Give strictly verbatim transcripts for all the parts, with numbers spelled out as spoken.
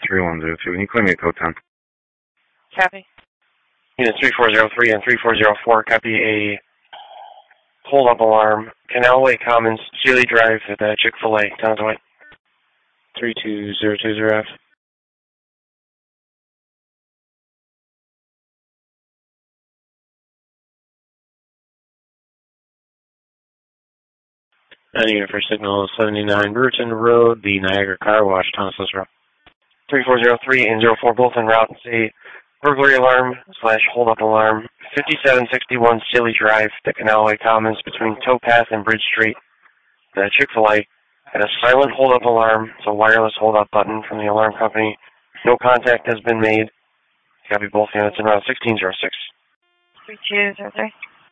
three one zero two. Can you clear me a code ten? Copy. Unit three four zero three and three four zero four, copy a hold-up alarm, Canalway Commons, Sealy Drive at the Chick-fil-A, Townsend White. three two zero two zero F. And unit for signal seventy-nine Brewerton Road, the Niagara Car Wash, Thomasville Road. three four zero three and zero four both en route. Say burglary alarm slash hold-up alarm, fifty-seven sixty-one Sealy Drive, the Canalway Commons between Towpath and Bridge Street, the Chick-fil-A. Had a silent hold-up alarm, it's a wireless hold-up button from the alarm company. No contact has been made. Copy both units en route sixteen zero six. three two zero three.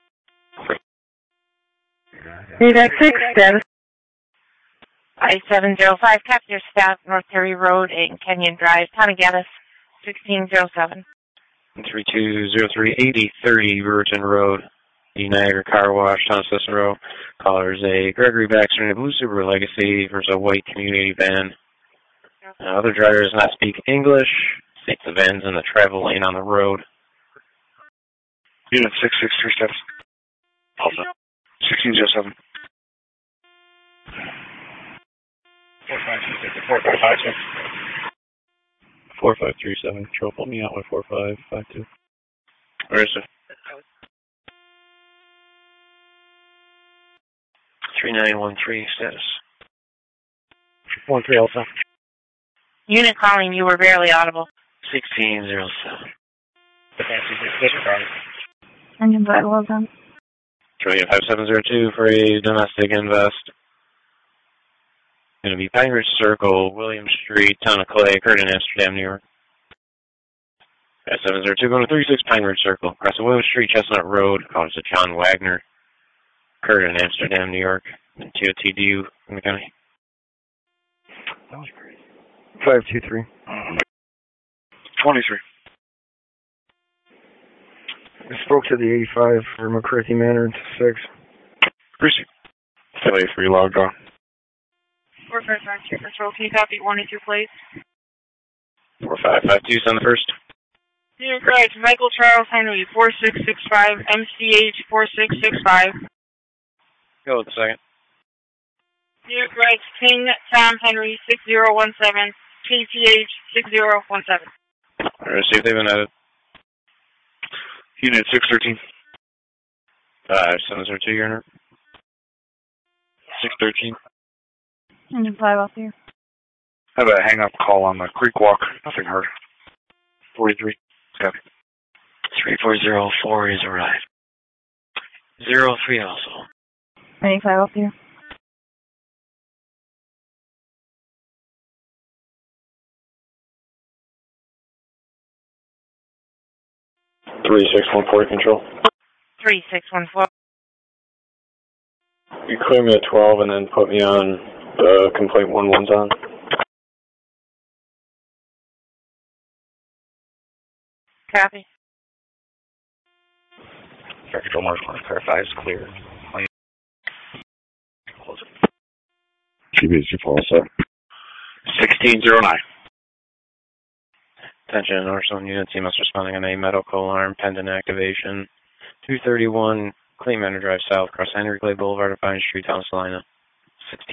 Redax six, status. I seven zero five, copy your staff, North Terry Road, and Kenyon Drive, Tonagalis, sixteen zero seven. three two zero three, eighty thirty Brewerton Road, the Niagara Car Wash, Thomasville Road. Caller is a Gregory Baxter in a blue Subaru Legacy versus a white community van. Uh, other driver does not speak English. States the van's in the travel lane on the road. Unit six six three status. Alpha. sixteen zero seven. four five three six. four five five six. four five three seven. Control, pull me out with four five five two. Where is it? three nine one three status. one three Alpha. Unit calling, you were barely audible. sixteen zero seven. Engine vital well done. Trillion five seven zero two for a domestic invest. Going to be Pinehurst Circle, William Street, Town of Clay, Curtin, Amsterdam, New York. five seven zero two going to thirty-six Pinehurst Circle, across William Street, Chestnut Road. Calls to John Wagner, Curtin, Amsterdam, New York. And T O T D U in the county. That was great. five two three. twenty-three. I spoke to the eighty-five for McCarthy Manor to six. Appreciate it. Philly three logged on. four five five two, control, can you copy one and two, please? four five five two on the first. Unit Greg, Michael Charles Henry, four six six five, M C H four six six five. Go with the second. Unit Greg, King Tom Henry, six zero one seven, K T H six zero one seven. All right, see if they've been added. Unit six thirteen. five seven zero two, you're in her. six thirteen. Engine five off here. Have a hang-up call on the Creek Walk. Nothing heard. forty-three. Copy. three four zero four is arrived. zero three also. ninety-five off here. three six one four control. three six one four. You clear me at twelve and then put me on the complaint one one's on. Copy. Traffic control marshal, clarify is clear. Close it. G B C false up. sixteen zero nine. Attention, North Zone unit team is responding on a medical alarm pending activation. two thirty-one Clean Manor Drive South, across Henry Clay Boulevard of Pine Street, Thomas Salina.